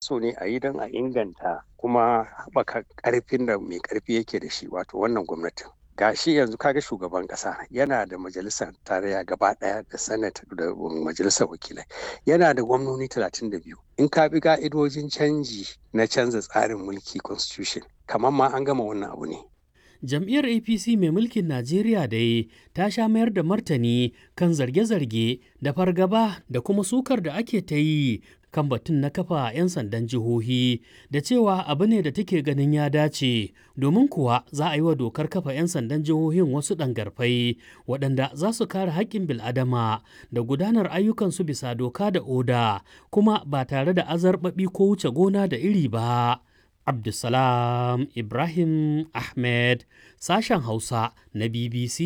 so ne a yi don a inganta kuma haɓaka ƙarfin da mai ƙarfi yake da shi, wato wannan gwamnatin. Gashi yanzu kaga shugaban ƙasa yana da majalisar tarayya gaba ɗaya da senate da majalisar wakilai, yana da gwamnoni 32. In ka bi ka'idojin canji na canza tsarin mulki constitution, kamar ma an gama wannan abu ne. Jam'iyyar APC mai mulkin Najeriya dai ta sha mayar da martani kan zarge-zarge da fargaba da kuma sukar da ake ta yi kan batun na kafa 'yan sandan jihohi da cewa abu ne da take ganin ya dace, domin kuwa za a yi wa dokar kafa 'yan sandan jihohin wasu ɗangarfai waɗanda za su kare haƙƙin bil'adama da gudanar ayyukansu bisa doka da oda, kuma ba tare da azarbaɓi ko wuce gona da iri ba. Abdulsalam Ibrahim Ahmed, sashen Hausa na BBC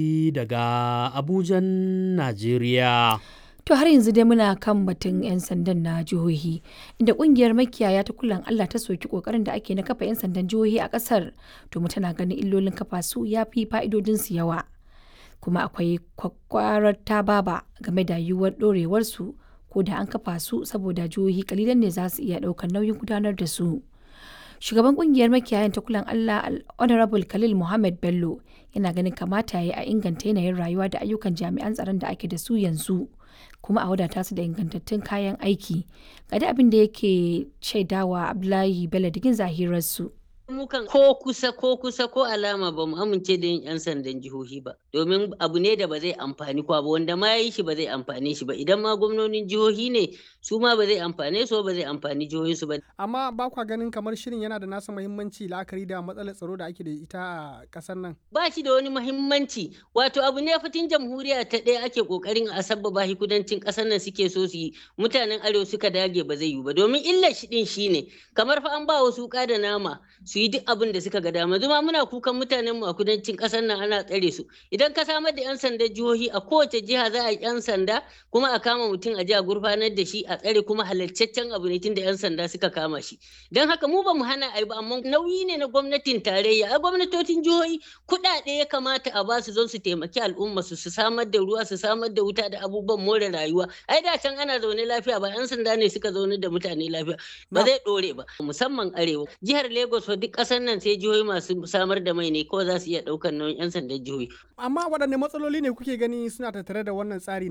daga Abujan, Najeriya. To har yanzu dai muna kan batun 'yan sandan na jihohi, inda kungiyar makiyaya ta Kulan Allah ta soki kokarin da ake na kafa 'yan sandan jihohi a kasar, domin tana ganin illolin kafa su ya fi fa'idodinsu yawa. Kuma akwai kwakwarar tababa game da yiwuwar ɗorewarsu ko da an kafa su, saboda jihohi kalilan ne za su iya ɗaukar nauyin gudanar da su. Shugaban kungiyar makiyayan ta Kulan Allah Honorable Khalil Muhammad Bello yana ganin kamata ya yi a inganta yanayin rayuwa da ayyukan jami'an tsaron da ake da su yanzu, kuma a wadata su da ingantattun kayan aiki. Ga da abin da yake shaidawa Abdullahi Bello digin zahirarsu. Mukan ko kusa ko alama ba mu amince da yin 'yan sandan jihohi ba, domin abu ne da ba zai amfani kwa ba, wanda ma yi shi ba zai amfane shi ba. Idan ma gwamnonin jihohi ne su ma ba zai amfane su ba zai amfani jihohinsu ba. Amma ba kwa ganin kamar shirin yana da nasa muhimmanci la'akari da matsalar tsaro da ake da ita a ƙasar nan? Ba shi da wani muhimmanci, wato abu ne fitin jamhuriya ta ɗaya ake ƙoƙarin a sabbaba shi kudancin ƙasar nan suke so su yi, mutanen arewa suka dage ba zai yi ba, domin illar shi ɗin shine kamar fa an ba wa wuƙa da nama su yi duk abin da suka ga dama. Zuma muna kukan mutanen mu a kudancin ƙasar nan ana tsare su. Idan ka samar da 'yan sandan jihohi a kowace jiha za a yi 'yan sanda, kuma a kama mutum a jiha gurfanar da shi a tsare, kuma halarcaccen abu ne tunda 'yan sanda suka kama shi. Don haka mu ba mu hana a yi ba, amma nauyi ne na gwamnatin tarayya. A gwamnatocin jihohi kuɗaɗe ya kamata a ba su don su taimaki al'umma su samar da ruwa, su samar da wuta da abubuwan more rayuwa. Ai da can ana zaune lafiya ba 'yan sanda ne suka zaune da mutane lafiya, ba zai ɗore ba. Musamman arewa, jihar Lagos duk ƙasar nan sai jihohi masu samar da mai ne kawai za su iya ɗaukar nauyin 'yan sandan jihohi. Amma waɗanne matsaloli ne kuke gani suna tattare da wannan tsari